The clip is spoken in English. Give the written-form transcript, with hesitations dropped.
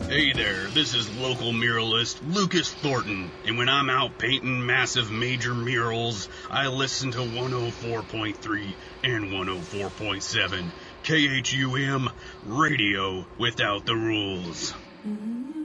Hey there, this is local muralist Lucas Thornton, and when I'm out painting massive major murals, I listen to 104.3 and 104.7 KHUM Radio without the rules.